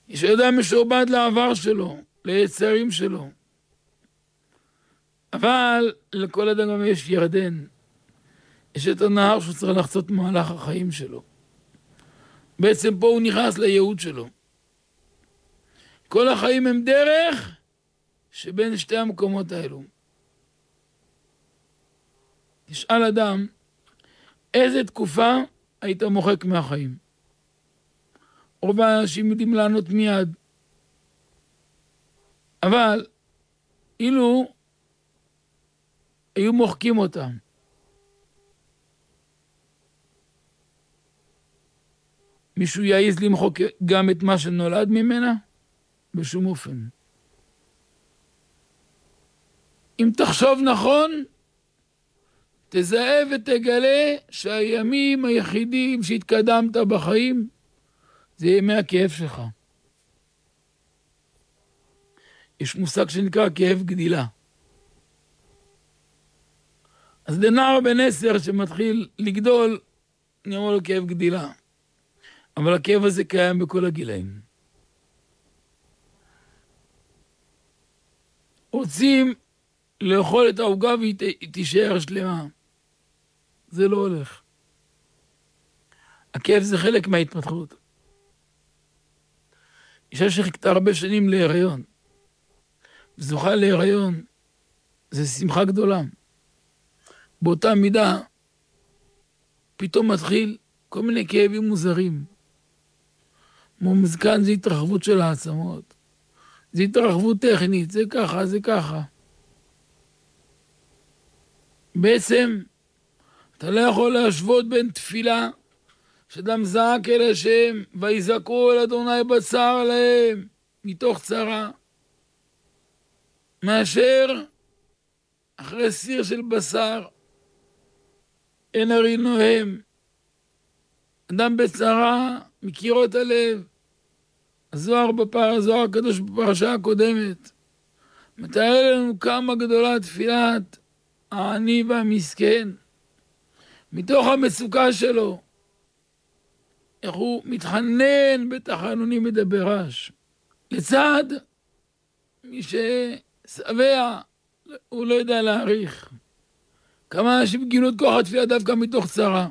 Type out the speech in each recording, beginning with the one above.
יש אדם משועבד לעבר שלו, ליצרים שלו. אבל לכל אדם גם יש ירדן. יש את הנהר שהוא צריך לחצות במהלך החיים שלו. בעצם פה הוא נכנס לייעוד שלו. כל החיים הם דרך שבין שתי המקומות האלו. תשאל אדם, איזה תקופה היית מוחק מהחיים? רוב האנשים יודעים לענות מיד. אבל אילו היו מוחקים אותם, מישהו יעיז למחוק גם את מה שנולד ממנה? בשום אופן. אם תחשוב נכון, תזהה ותגלה שהימים היחידים שהתקדמת בחיים זה ימי הכאב שלך. יש מושג שנקרא כאב גדילה. אז לנער בן 10 שמתחיל לגדול, אני אומר לו כאב גדילה. אבל הכאב הזה קיים בכל הגילאים. רוצים לאכול את העוגה והיא תישאר שלמה. זה לא הולך. הכאב זה חלק מההתפתחות. אישה שחיכתה הרבה שנים להיריון, וזוכה להיריון, זה שמחה גדולה. באותה מידה, פתאום מתחיל כל מיני כאבים מוזרים. כמו מזקן זה התרחבות של העצמות. זה התרחבות טכנית, זה ככה, זה ככה. בעצם, אתה לא יכול להשוות בין תפילה, שאדם זעק אל השם, ויזעקו אל אדוני בצר להם, מתוך צרה, מאשר אחרי סיר של בשר, אין הרי נוהם. אדם בצרה, מקירות הלב. הזוהר הקדוש בפרשה הקודמת, מתאר לנו כמה גדולה תפילת העני והמסכן, מתוך המצוקה שלו, איך הוא מתחנן בתחנונים מדבר רש. לצד מי ששבע, הוא לא יודע להעריך. כמה אנשים גילו את כוח התפילה דווקא מתוך צרה.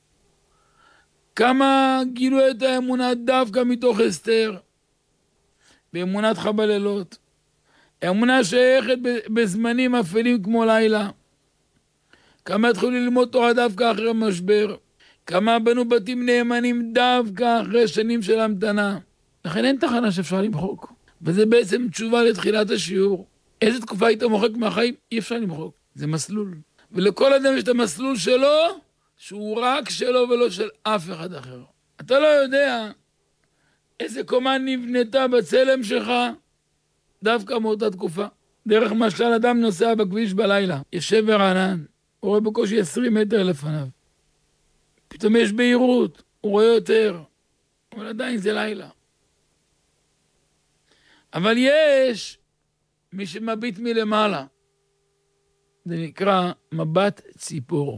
כמה גילו את האמונה דווקא מתוך אסתר. באמונת חבלילות. האמונה שייכת בזמנים אפלים כמו לילה. כמה התחילו ללמוד תורה דווקא אחרי משבר. כמה בנו בתים נאמנים דווקא אחרי שנים של המתנה. לכן אין תחנה שאפשר למחוק. וזה בעצם תשובה לתחילת השיעור. איזה תקופה היית מוחק מהחיים? אי אפשר למחוק. זה מסלול. ולכל אדם יש את המסלול שלו, שהוא רק שלו ולא של אף אחד אחר. אתה לא יודע איזה קומה נבנתה בצלם שלך דווקא מאותה תקופה. דרך משל אדם נוסע בכביש בלילה, יושב ורענן, הוא רואה בקושי 20 מטר לפניו. פתאום יש בהירות, הוא רואה יותר, אבל עדיין זה לילה. אבל יש מי שמביט מלמעלה. זה נקרא מבט ציפור.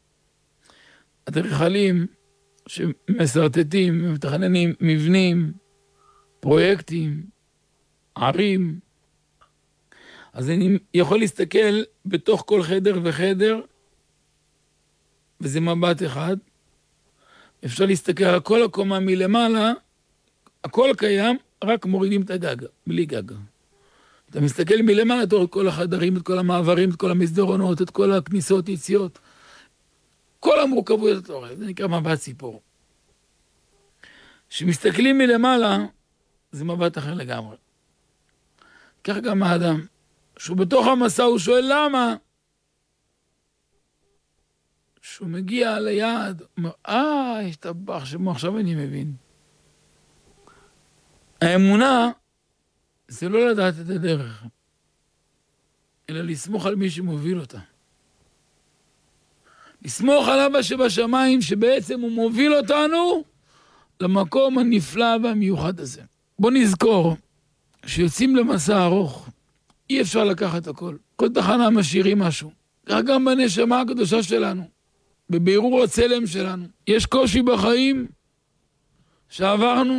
אדריכלים שמסרטטים ומתכננים מבנים, פרויקטים, ערים. אז אני יכול להסתכל בתוך כל חדר וחדר, וזה מבט אחד. אפשר להסתכל על כל הקומה מלמעלה, הכל קיים, רק מורידים את הגג, בלי גג. אתה מסתכל מלמעלה, אתה רואה את כל החדרים, את כל המעברים, את כל המסדרונות, את כל הכניסות, יציאות. כל המורכבויות אתה רואה, זה נקרא מבט ציפור. כשמסתכלים מלמעלה, זה מבט אחר לגמרי. כך גם האדם, שהוא בתוך המסע, הוא שואל למה? שהוא מגיע ליעד, הוא אומר, השתבח שמו, עכשיו אני מבין. האמונה זה לא לדעת את הדרך, אלא לסמוך על מי שמוביל אותה. לסמוך על אבא שבשמיים, שבעצם הוא מוביל אותנו למקום הנפלא והמיוחד הזה. בוא נזכור שיוצאים למסע ארוך, אי אפשר לקחת הכל. כל תחנה משאירים משהו. כך גם בנשמה הקדושה שלנו, בבירור הצלם שלנו. יש קושי בחיים שעברנו,